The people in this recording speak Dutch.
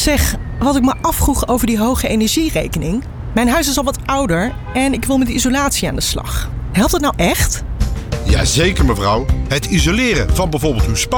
Zeg, wat ik me afvroeg over die hoge energierekening. Mijn huis is al wat ouder en ik wil met de isolatie aan de slag. Helpt dat nou echt? Jazeker mevrouw. Het isoleren van bijvoorbeeld uw